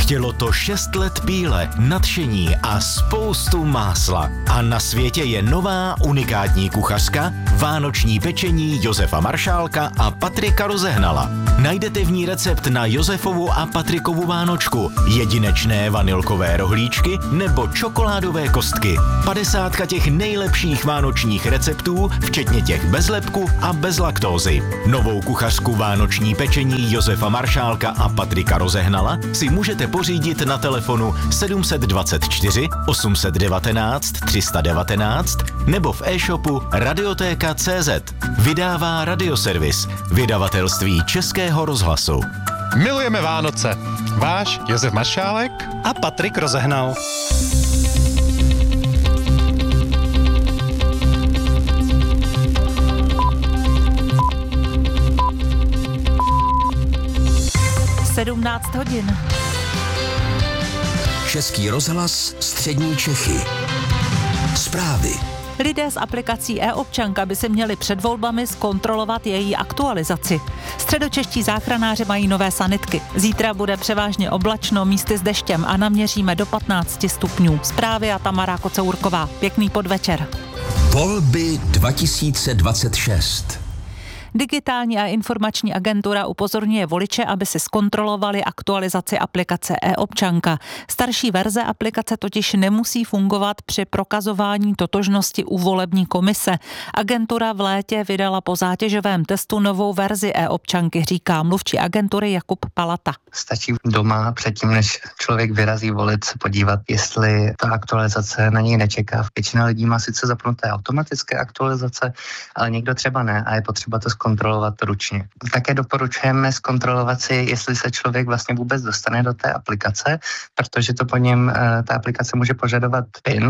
Chtělo to 6 let píle, nadšení a spoustu másla. A na světě je nová unikátní kuchařka, vánoční pečení Josefa Maršálka a Patrika Rozehnala. Najdete v ní recept na Josefovu a Patrikovu vánočku, jedinečné vanilkové rohlíčky nebo čokoládové kostky. 50 těch nejlepších vánočních receptů, včetně těch bez lepku a bez laktózy. Novou kuchařku vánoční pečení Josefa Maršálka a Patrika Rozehnala si můžete pořídit na telefonu 724 819 319 nebo v e-shopu radiotéka.cz. Vydává Radioservis, vydavatelství Českého rozhlasu. Milujeme Vánoce. Váš Josef Maršálek a Patrik Rozehnal. hodin. Český rozhlas, střední Čechy. Zprávy. Lidé z aplikací e-občanka by si měli před volbami zkontrolovat její aktualizaci. Středočeští záchranáři mají nové sanitky. Zítra bude převážně oblačno, místy s deštěm a naměříme do 15 stupňů. Zprávy a Tamara Kocourková. Pěkný podvečer. Volby 2026. Digitální a informační agentura upozorňuje voliče, aby si zkontrolovali aktualizaci aplikace e-občanka. Starší verze aplikace totiž nemusí fungovat při prokazování totožnosti u volební komise. Agentura v létě vydala po zátěžovém testu novou verzi e-občanky, říká mluvčí agentury Jakub Palata. Stačí doma předtím, než člověk vyrazí volit, se podívat, jestli ta aktualizace na něj nečeká. Většina lidí má sice zapnuté automatické aktualizace, ale někdo třeba ne a je potřeba to zkontrolovat ručně. Také doporučujeme zkontrolovat si, jestli se člověk vlastně vůbec dostane do té aplikace, protože to po něm ta aplikace může požadovat PIN.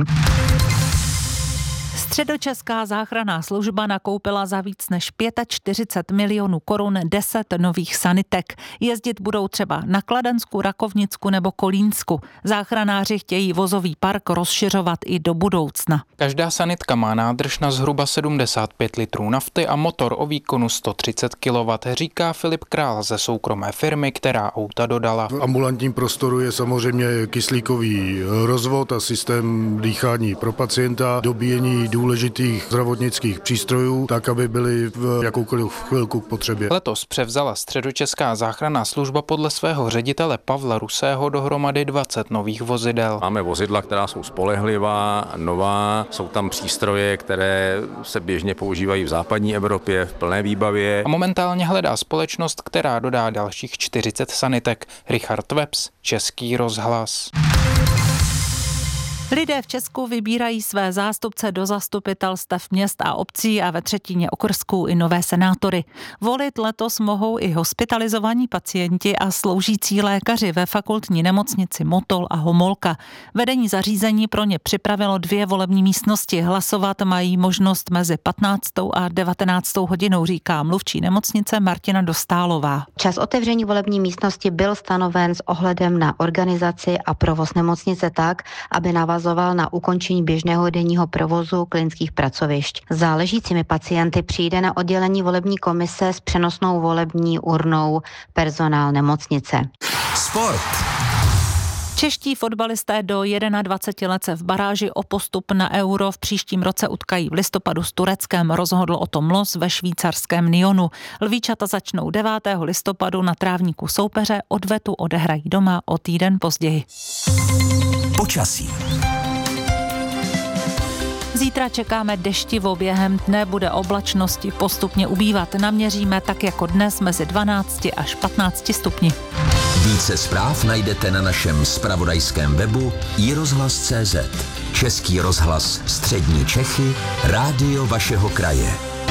Středočeská záchranná služba nakoupila za víc než 45 milionů korun 10 nových sanitek. Jezdit budou třeba na Kladensku, Rakovnicku nebo Kolínsku. Záchranáři chtějí vozový park rozšiřovat i do budoucna. Každá sanitka má nádrž na zhruba 75 litrů nafty a motor o výkonu 130 kW, říká Filip Král ze soukromé firmy, která auta dodala. V ambulantním prostoru je samozřejmě kyslíkový rozvod a systém dýchání pro pacienta, dobíjení důležitých zdravotnických přístrojů, tak, aby byly v jakoukoliv chvilku k potřebě. Letos převzala Středočeská záchranná služba podle svého ředitele Pavla Rusého dohromady 20 nových vozidel. Máme vozidla, která jsou spolehlivá, nová, jsou tam přístroje, které se běžně používají v západní Evropě v plné výbavě. A momentálně hledá společnost, která dodá dalších 40 sanitek. Richard Webs, Český rozhlas. Lidé v Česku vybírají své zástupce do zastupitelstev měst a obcí a ve třetině okrsků i nové senátory. Volit letos mohou i hospitalizovaní pacienti a sloužící lékaři ve fakultní nemocnici Motol a Homolka. Vedení zařízení pro ně připravilo 2 volební místnosti. Hlasovat mají možnost mezi 15. a 19. hodinou, říká mluvčí nemocnice Martina Dostálová. Čas otevření volební místnosti byl stanoven s ohledem na organizaci a provoz nemocnice tak, aby navazoval na ukončení běžného denního provozu klinických pracovišť. Za ležícími pacienty přijde na oddělení volební komise s přenosnou volební urnou personál nemocnice. Sport. Čeští fotbalisté do 21 let se v baráži o postup na Euro v příštím roce utkají v listopadu s Tureckem. Rozhodl o tom los ve švýcarském Nyonu. Lvíčata začnou 9. listopadu na trávníku soupeře, odvetu odehrají doma o týden později. Počasí. Zítra čekáme deštivo, během dne bude oblačnosti postupně ubývat. Naměříme tak jako dnes mezi 12 až 15 stupni. Více zpráv najdete na našem zpravodajském webu iRozhlas.cz. Český rozhlas, střední Čechy, rádio vašeho kraje.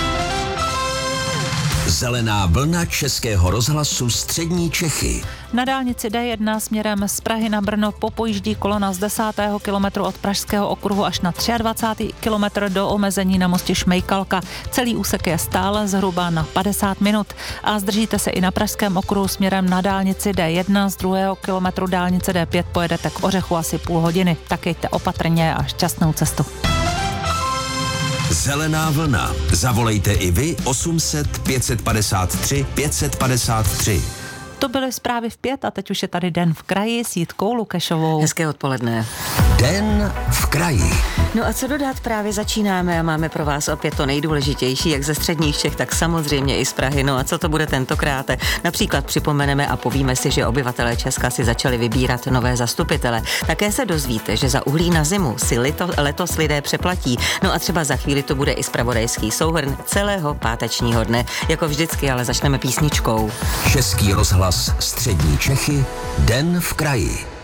Zelená vlna Českého rozhlasu střední Čechy. Na dálnici D1 směrem z Prahy na Brno popojíždí kolona z 10. kilometru od Pražského okruhu až na 23. kilometr do omezení na mostě Šmejkalka. Celý úsek je stále zhruba na 50 minut a zdržíte se i na Pražském okruhu směrem na dálnici D1. Z 2. kilometru dálnice D5 pojedete k Ořechu asi půl hodiny. Tak jeďte opatrně a šťastnou cestu. Zelená vlna. Zavolejte i vy 800 553 553. To byly zprávy v 5 a teď už je tady Den v kraji s Jitkou Lukešovou. Hezké odpoledne. Den v kraji. No a co dodat, právě začínáme a máme pro vás opět to nejdůležitější, jak ze středních Čech, tak samozřejmě i z Prahy. No a co to bude tentokrát? Například připomeneme a povíme si, že obyvatelé Česka si začali vybírat nové zastupitele. Také se dozvíte, že za uhlí na zimu si letos lidé přeplatí. No a třeba za chvíli to bude i zpravodajský souhrn celého pátečního dne. Jako vždycky, ale začneme písničkou. Český rozhlas Střední Čechy, Den v kraji.